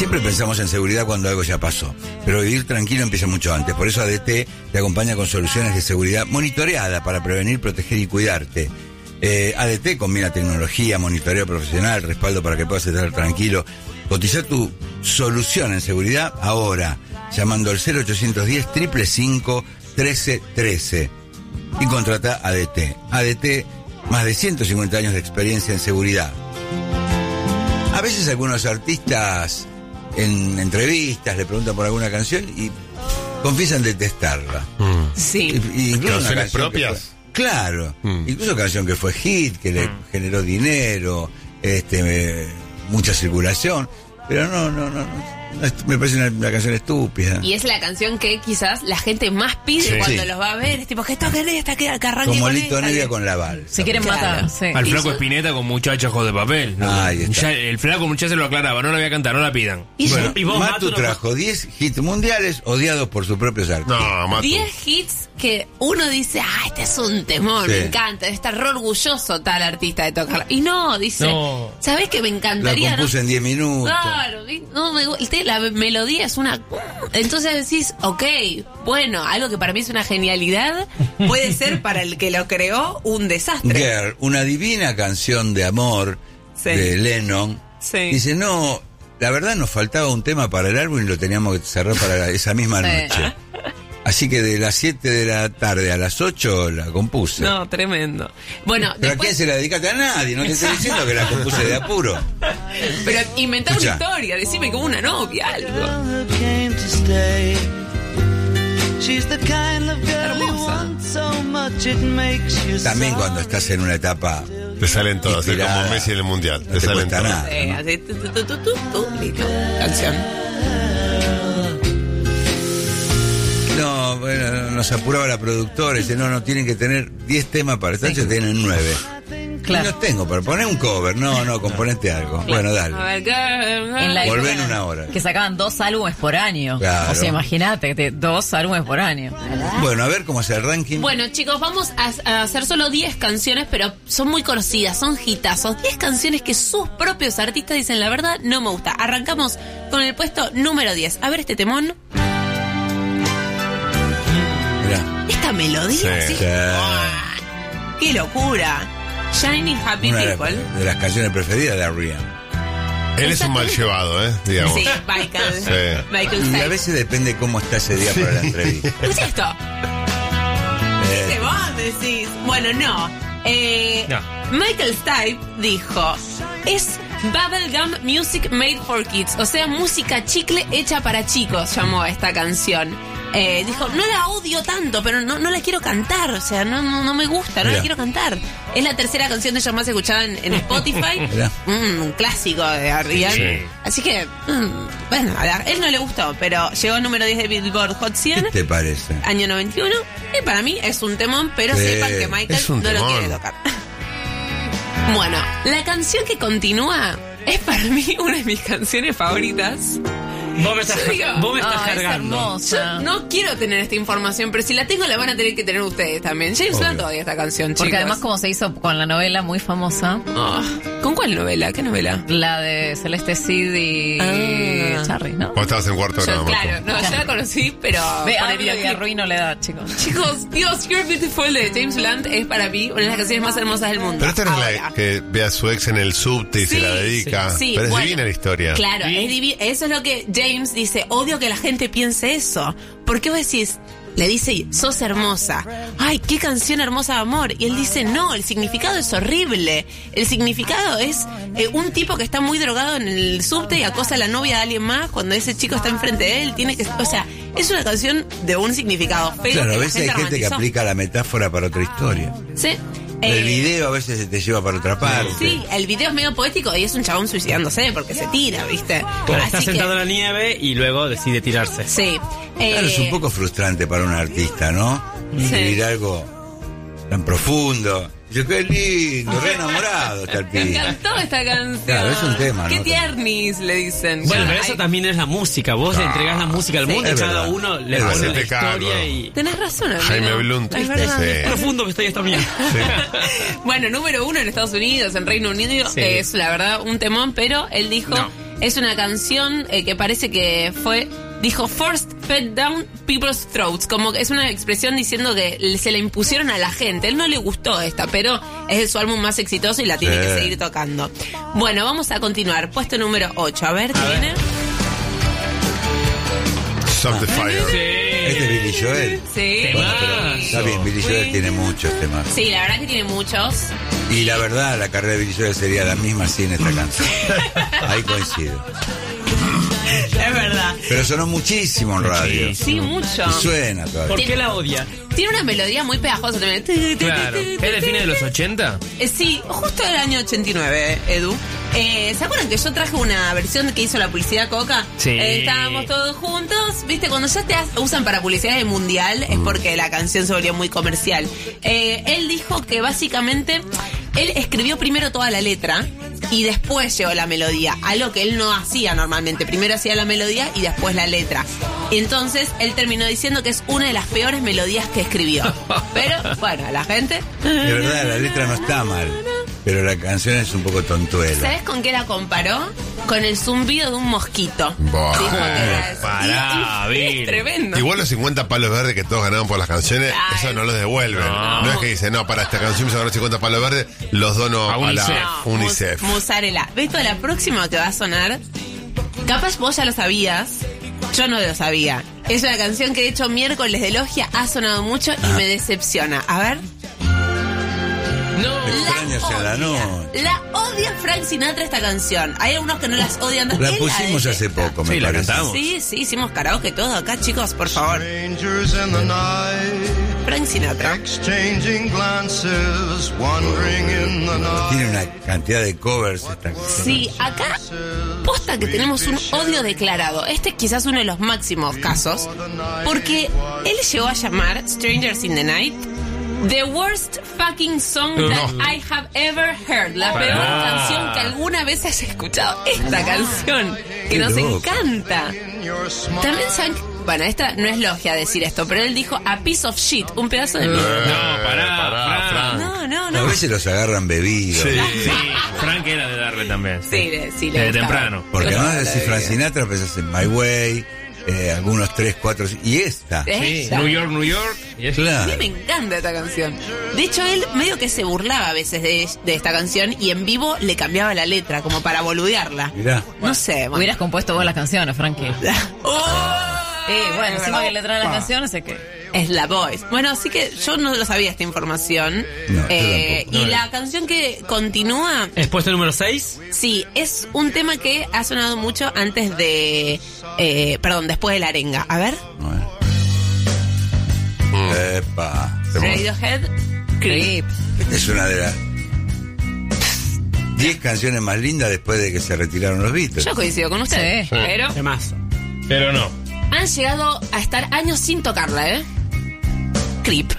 Siempre pensamos en seguridad cuando algo ya pasó, pero vivir tranquilo empieza mucho antes. Por eso ADT te acompaña con soluciones de seguridad monitoreada para prevenir, proteger y cuidarte. ADT combina tecnología, monitoreo profesional, respaldo para que puedas estar tranquilo. Cotiza tu solución en seguridad ahora, llamando al 0810-555-1313 y contrata ADT. ADT, más de 150 años de experiencia en seguridad. A veces algunos artistas en entrevistas le preguntan por alguna canción y confiesan detestarla. Sí. Incluso ¿Canciones propias? Claro. Incluso canción que fue hit, que le generó dinero, mucha circulación. Pero no, me parece una canción estúpida. Y es la canción que quizás la gente más pide cuando los va a ver. Es tipo, que toquen esta, que arranque como con Lito esta. Nevia con la balsa. Se quieren matar. Sí. Al flaco Spinetta con Muchachos de papel. ¿no? Ahí está. Ya, el flaco ya se lo aclaraba, no la voy a cantar, no la pidan. Bueno, y vos, Matu trajo 10 hits mundiales odiados por sus propios artistas. No, Matu. 10 hits que uno dice, este es un temor, me encanta, debe estar re orgulloso tal artista de tocarla. Y no, dice, ¿sabés que me encantaría? La compuse en 10 minutos. Claro, no, la melodía es una... Entonces decís, ok, bueno, algo que para mí es una genialidad, puede ser para el que lo creó un desastre. Girl, una divina canción de amor de Lennon. Dice, no, la verdad nos faltaba un tema para el álbum y lo teníamos que cerrar para esa misma noche. Así que de las 7 de la tarde a las 8 la compuse. No, tremendo. Bueno, ¿pero después... a quién se la dedicaste? A nadie, no te estoy diciendo que la compuse de apuro. Pero inventá una historia, decime como una novia, algo. Hermosa. También cuando estás en una etapa... Te salen todas, es como Messi en el Mundial. No te salen cuesta todas. nada. Así, listo. Canción. No, bueno, nos apuraba la productora, dice, no, tienen que tener 10 temas para esta noche, tienen 9. Claro. Y no tengo, para poner un cover, componete algo. Bueno, dale. A ver, En la Volvé en época una hora. que sacaban 2 álbumes por año. Claro. O sea, imagínate, 2 álbumes por año. Bueno, a ver cómo es el ranking. Bueno, chicos, vamos a hacer solo 10 canciones, pero son muy conocidas, son hitazos. 10 canciones que sus propios artistas dicen, la verdad, no me gusta. Arrancamos con el puesto número 10. A ver este temón. Mirá. Esta melodía, ¿sí? ¡Qué locura! Shiny Happy Una People. de las canciones preferidas de R.E.M. Él es un mal llevado, digamos. Sí, Michael. Sí. Michael Y a Stipe. veces depende cómo está ese día para la entrevista. Escucha esto. ¿Qué vos decís? Bueno, no. Michael Stipe dijo, es Bubblegum Music Made for Kids, o sea, música chicle hecha para chicos, llamó a esta canción. Dijo, no la odio tanto, pero no la quiero cantar, o sea, no me gusta, no la quiero cantar. Es la tercera canción de ellos más escuchada en Spotify. Un clásico de R.E.M. Sí. Así que, bueno, a él no le gustó, pero llegó al número 10 de Billboard Hot 100. ¿Qué te parece? Año 91. Y para mí es un temón, pero Sí, sepan que Michael es un no lo temón. quiere tocar. Bueno, la canción que continúa es para mí una de mis canciones favoritas. Vos me estás Es cargando. hermosa. Yo no quiero tener esta información, pero si la tengo la van a tener que tener ustedes también. James Blunt odia esta canción, chicos. Porque además como se hizo con la novela muy famosa, ¿Con cuál novela? ¿Qué novela? la de Celeste Cid y Charry, ¿no? Vos estabas en cuarto Yo, grado, Matu. claro, no, yo la conocí, pero Ve, por el hablo y videoclip. arruino la edad, chicos. Chicos, Dios, You're Beautiful de James Blunt es para mí una de las canciones más hermosas del mundo. Pero esta no es Ahora. la que ve a su ex en el subte y se la dedica. Sí, pero es bueno, divina la historia. Claro, es divina. Eso es lo que James dice. Odio que la gente piense eso. ¿Por qué vos decís? Le dice, sos hermosa. Ay, qué canción hermosa de amor. Y él dice, no, el significado es horrible. El significado es un tipo que está muy drogado en el subte y acosa a la novia de alguien más cuando ese chico está enfrente de él. Tiene que, o sea, es una canción de un significado feo. Claro, que a la veces hay gente que romantizó. aplica la metáfora para otra historia. Sí. El video a veces se te lleva para otra parte. Sí, el video es medio poético y es un chabón suicidándose porque se tira, ¿viste? Está Así sentado que- en la nieve y luego decide tirarse. Sí. Claro, es un poco frustrante para un artista, ¿no? Sí. Vivir algo tan profundo. Yo, qué lindo, re enamorado está el Me pibe. encantó esta canción. Claro, es un tema, Qué ¿no? tiernis, le dicen. Bueno, Ya, pero eso ay, también es la música. Vos le entregás la música al Sí. mundo y Es cada verdad. uno le Es pone verdad. la Hacete cargo. historia y... Tenés razón, amigo. Jaime Blunt. Es verdad. Sí. Profundo que estoy esta mía. Bueno, número 1 en Estados Unidos, en Reino Unido, Sí. es la verdad un temón, pero él dijo No. Es una canción que parece que dijo forced fed down people's throats, como que es una expresión diciendo que se la impusieron a la gente. A él no le gustó esta, pero es de su álbum más exitoso y la tiene que seguir tocando. Bueno, vamos a continuar. Puesto número 8. A ver, ¿qué viene? Stop the Fire. Este es Billy Joel. Sí. Bueno, pero está bien, Billy Joel tiene muchos temas. Sí, la verdad que tiene muchos. Y la verdad, la carrera de Billy Joel sería la misma sin esta canción. Ahí coincido. Es verdad. Pero sonó muchísimo en radio. Sí, mucho. Y suena todavía. ¿Por qué la odia? Tiene una melodía muy pegajosa también. Claro. ¿Es de fines de los 80? Sí, justo del año 89, Edu. ¿Se acuerdan que yo traje una versión que hizo la publicidad Coca? Sí. Estábamos todos juntos. Viste, cuando ya usan para publicidad de mundial es porque la canción se volvió muy comercial. Él dijo que básicamente él escribió primero toda la letra y después llegó la melodía, algo que él no hacía normalmente. Primero hacía la melodía y después la letra. Entonces él terminó diciendo que es una de las peores melodías que escribió. Pero bueno, la gente... De verdad, la letra no está mal, pero la canción es un poco tontuela. ¿Sabes con qué la comparó? Con el zumbido de un mosquito. Bah. Dijo que era eso. Pará, Y Bill. es tremendo. Igual los 50 palos verdes que todos ganaban por las canciones, Ay. eso no los devuelven. No es que dicen, no, para esta canción me sacaron 50 palos verdes, los dono A a la UNICEF. UNICEF. Mozzarella. Beto, la próxima que va a sonar, capaz vos ya lo sabías, yo no lo sabía. Es una canción que de hecho miércoles de Logia ha sonado mucho y me decepciona. A ver. No. Extraños en la noche. La odia Frank Sinatra esta canción. Hay algunos que no las odian. La Él pusimos hace detesta. poco, me Sí, la parece. cantamos. Sí, hicimos karaoke todo acá, chicos, por favor. Strangers in the night, Frank Sinatra. exchanging glances, wandering in the night. Tiene una cantidad de covers esta canción. Sí, acá posta que tenemos un odio declarado. Este es quizás uno de los máximos casos, porque él llegó a llamar Strangers in the Night the worst fucking song that I have ever heard. La peor canción que alguna vez has escuchado. Esta canción, que Qué nos loco. encanta. También saben, bueno, esta no es logia decir esto, pero él dijo a piece of shit, un pedazo de mierda. No, pará, Frank. No. A veces los agarran bebidos. Sí, Frank era de darle también. Sí, sí, le Desde gustaba. temprano. Porque Claro, además de decir Frank Sinatra, pensás en My Way, algunos 3, 4, y esta. Sí, Esa. New York. Y eso. A Claro. mí me encanta esta canción. De hecho, él medio que se burlaba a veces de esta canción y en vivo le cambiaba la letra, como para boludearla. Mirá. No sé. Bueno. Hubieras compuesto vos las canciones, Frankie. Bueno, encima que le traen las canciones, sé que... Es la voice. Bueno, así que yo no lo sabía esta información. No, yo tampoco. Y la canción que continúa, ¿Es puesto número 6? sí, es un tema que ha sonado mucho antes de... después de la arenga. A ver. Epa. Radiohead, Creep. Esta es una de las 10 canciones más lindas después de que se retiraron los Beatles. Yo coincido con usted, Sí. pero ¿Qué más? Pero no. han llegado a estar años sin tocarla, ¿eh? Creep.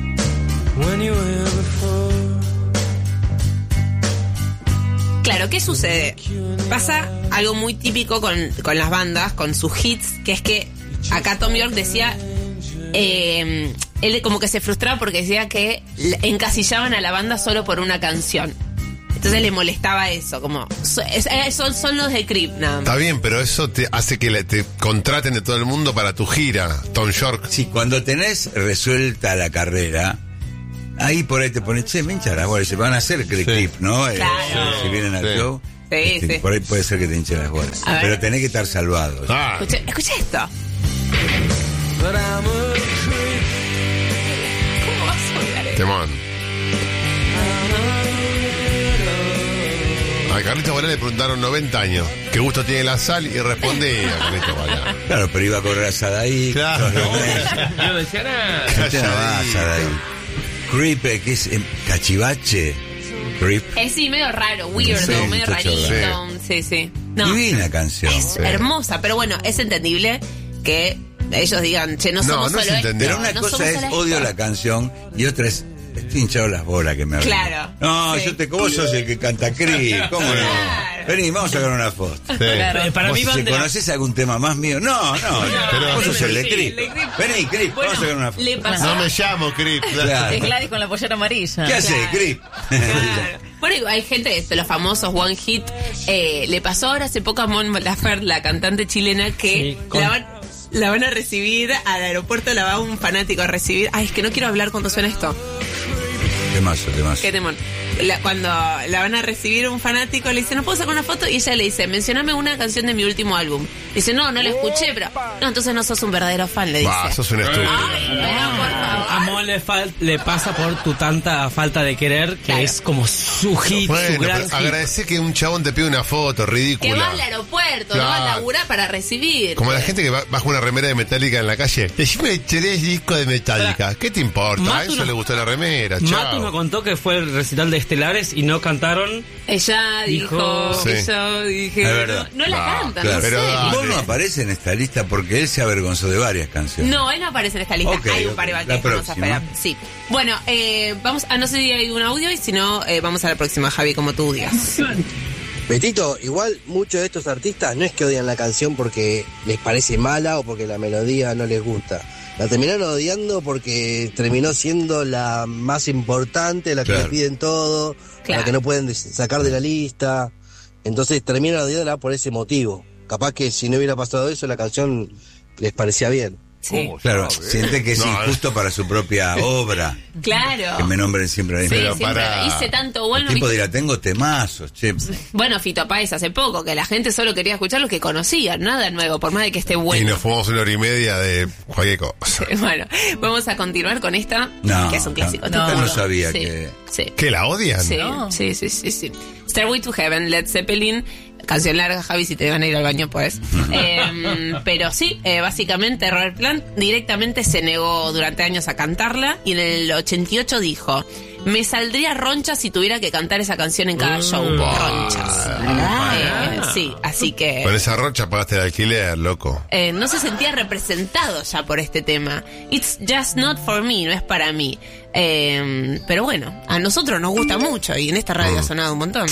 Claro, ¿qué sucede? Pasa algo muy típico con las bandas, con sus hits, que es que acá Tom York decía, él como que se frustraba porque decía que encasillaban a la banda solo por una canción. Entonces le molestaba eso, como son los de Creep, nada más. Está bien, pero eso te hace que te contraten de todo el mundo para tu gira, Tom York. Sí, cuando tenés resuelta la carrera, ahí por ahí te pones, che, me hincha la bola, se van a hacer clip, ¿no? Claro. Si vienen al Sí. show, Sí, sí. por ahí puede ser que te hinche las bolas. A ver. Pero tenés que estar salvado. Ah, Escucha esto. ¿Cómo vas a odiar esto? temón. A Carlito Varela le preguntaron 90 años, ¿qué gusto tiene la sal? Y respondía Carlito Varela. Claro, pero iba a correr asada ahí. Claro. Yo decía nada. Este no va asada ahí. Creep, que es cachivache. Creep. Sí, medio raro, weirdo, Sí, medio muchacho, rarito. Sí. No, Divina canción. es hermosa, pero bueno, es entendible que ellos digan, che, no No, somos no es solo esto. entendible. Pero una no cosa somos es solo odio esto. la canción y otra es estoy hinchado las bolas que me hablan. Claro. No, Sí. vos sos el que canta Creep, ¿cómo no? Claro. Vení, vamos a sacar una foto. Sí. Claro, para Vos, mí si van de la- ¿Conocés algún tema más mío? No, Pero- vos sos el de Sí, Creep. de Creep. Vení, Creep, Bueno, vamos a sacar una foto. le pasó. No me llamo Creep. Claro. Es Gladys con la pollera amarilla. ¿Qué hace, Claro. Creep? Claro. Bueno, hay gente de los famosos One Hit. Le pasó ahora hace poco a Mon Laferte, la cantante chilena, que Sí, la van a recibir al aeropuerto, la va un fanático a recibir. Ay, es que no quiero hablar cuando suena esto. Temazo. Qué temón. Cuando la van a recibir un fanático, le dice, ¿no puedo sacar una foto? Y ella le dice, mencioname una canción de mi último álbum. Dice, no la escuché, pero... No, entonces no sos un verdadero fan, le dice. Sos un estúpido. Ay, bueno, por favor. A Mon le pasa por tu tanta falta de querer, que Claro. es como su hit, Bueno, su gran pero hit. agradecé que un chabón te pide una foto Que ridícula. va al aeropuerto, Claro. no a laburar para recibir. Como la gente que baja una remera de Metallica en la calle. Decime 3 discos de Metallica. ¿Qué te importa? A Matu eso no- le gustó la remera, Matu chao. me contó que fue el recital de Estelares y no cantaron. Ella dijo, Sí. yo dije, Es verdad. no la cantan, Claro. no sé. Pero dale. Vos no aparece en esta lista porque él se avergonzó de varias canciones. No, él no aparece en esta lista. Ok, Hay un par de ok. que La vamos a próxima. esperar. Sí. Bueno, vamos a, no sé si hay un audio y si no, vamos a la próxima, Javi, como tú digas. Betito, igual muchos de estos artistas no es que odian la canción porque les parece mala o porque la melodía no les gusta. La terminaron odiando porque terminó siendo la más importante, la que Claro. les piden todo, Claro. la que no pueden sacar de la lista. Entonces terminan odiándola por ese motivo. Capaz que si no hubiera pasado eso, la canción les parecía bien. Sí. Claro, siente que es No, injusto para su propia obra. Claro. Que me nombren siempre a mí. Sí, Pero siempre para- hice tanto El bueno. tipo ¿viste? dirá, tengo temazos, che. Bueno, Fito Páez hace poco, que la gente solo quería escuchar lo que conocía, nada nuevo, por más de que esté Y bueno. nos fumamos 1 hora y media de cualquier cosa. Bueno, vamos a continuar con esta, No, que es un clásico. no, seguro. no sabía Sí, que- Sí. ¿Qué, la odian? Sí, sí. Stairway to Heaven, Led Zeppelin. Canción larga, Javi, si te van a ir al baño, pues. Pero sí, básicamente Robert Plant directamente se negó durante años a cantarla y en el 88 dijo, me saldría roncha si tuviera que cantar esa canción en cada show. Ronchas. Sí, así que... Con esa rocha pagaste el alquiler, loco. no se sentía representado ya por este tema. It's just not for me, no es para mí. Pero bueno, a nosotros nos gusta mucho y en esta radio ha sonado un montón.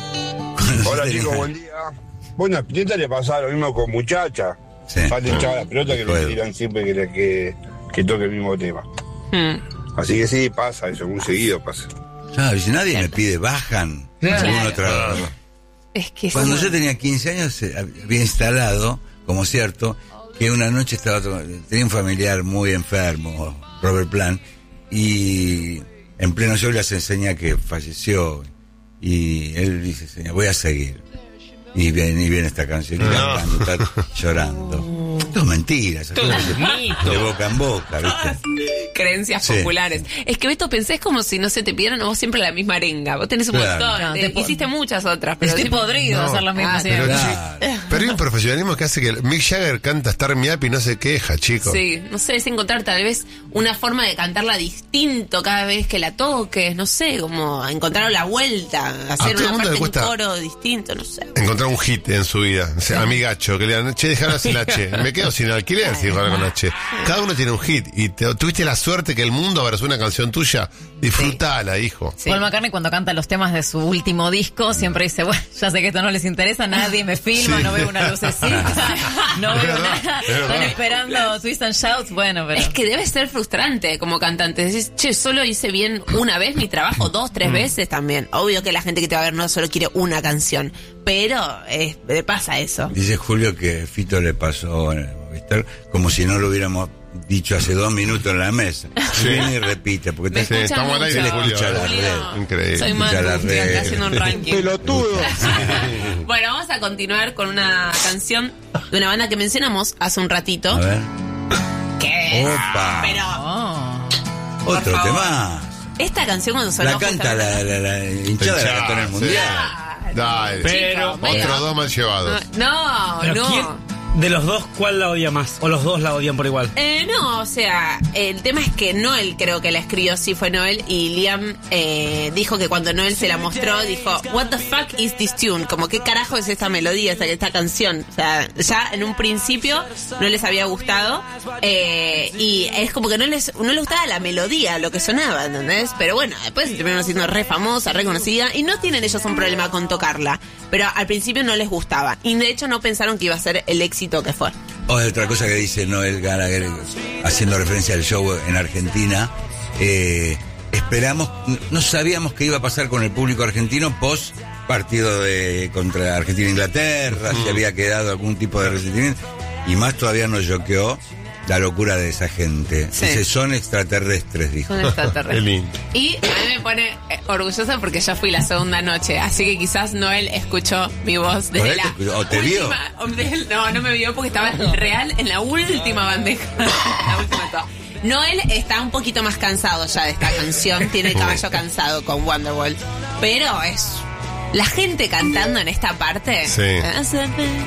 Hola chicos, buen día. Bueno, a Spinetta le pasaba lo mismo con Muchacha. Sí. Fan de echar la pelota que le Recuerdo. tiran siempre que toque el mismo tema. Mm. Así que sí, pasa eso, muy seguido pasa. Claro, y si nadie me pide, bajan. Algún otra- Es que Cuando sí. yo tenía 15 años, había instalado, como cierto, que una noche tenía un familiar muy enfermo, Robert Plant, y en pleno show les enseña que falleció. Y él dice, señor, voy a seguir. Y viene esta canción, y cantando, está llorando. Todo mentira, esas Todo cosas mito. de boca en boca, ¿viste? Creencias Sí. populares. Es que Beto, pensés como si no se te pidieran a vos siempre la misma arenga. Vos tenés un Claro. montón. No, Hiciste muchas otras, pero Estoy siempre- podrido de hacer lo mismo Ah, siempre. Pero, Claro. pero hay un profesionalismo que hace que Mick Jagger canta Start Me Up y no se queja, chicos. Sí, no sé, es encontrar tal vez una forma de cantarla distinto cada vez que la toques, no sé, como encontrar la vuelta, hacer todo el una mundo parte le en cuesta- coro distinto, no sé. Encontrar un hit en su vida. O sea, amigacho, que le dan, che, dejala sin H. Me quedo sin alquiler si juega con H. Cada uno tiene un hit y tuviste la suerte que el mundo abrazó una canción tuya. Disfrutala, hijo. Sí. Paul McCartney cuando canta los temas de su último disco siempre dice, bueno, ya sé que esto no les interesa, nadie me filma, Sí. no veo una lucecita, no Es veo verdad, nada, es verdad. están esperando Twist and Shouts, bueno, pero... Es que debe ser frustrante como cantante. Decís, che, solo hice bien una vez mi trabajo, 2, 3 veces también. Obvio que la gente que te va a ver no solo quiere una canción, pero le pasa eso. Dice Julio que Fito le pasó en el Movistar como si no lo hubiéramos dicho hace 2 minutos en la mesa. Sí. Viene y repite, porque Me Sí, escuchan estamos al aire, mucho, Julio. Escucha la Julio. red. Increíble. Soy Escucha Manu, la estoy acá red. haciendo un ranking. Pelotudo. Bueno, vamos a continuar con una canción de una banda que mencionamos hace un ratito. A ver. Que Opa. pero Otro favor. tema. esta canción cuando sonó La canta la hinchada de la cantó en el Sí. mundial. Dale. Pero- Otros dos mal llevados. No, Pero no. ¿quién- de los dos, ¿cuál la odia más? ¿O los dos la odian por igual? No, o sea, el tema es que Noel creo que la escribió, sí fue Noel, y Liam dijo que cuando Noel se la mostró, dijo, what the fuck is this tune? Como, ¿qué carajo es esta melodía, esta canción? O sea, ya en un principio no les había gustado, y es como que no les gustaba la melodía, lo que sonaba, ¿entendés? Pero bueno, después se terminaron siendo re famosa, re conocida, y no tienen ellos un problema con tocarla, pero al principio no les gustaba, y de hecho no pensaron que iba a ser el éxito que fue. Otra cosa que dice Noel Gallagher, haciendo referencia al show en Argentina, esperamos, no sabíamos qué iba a pasar con el público argentino post partido contra Argentina-Inglaterra, si había quedado algún tipo de resentimiento, y más todavía nos choqueó la locura de esa gente. Sí. Dice, son extraterrestres, dijo. Son extraterrestres. Qué lindo. Y a mí me pone orgullosa porque yo fui la segunda noche, así que quizás Noel escuchó mi voz desde la ¿O te vio? No me vio porque estaba real en la última bandeja. La última de todo. Noel está un poquito más cansado ya de esta canción, tiene el caballo cansado con Wonderwall, pero es... La gente cantando en esta parte. Sí.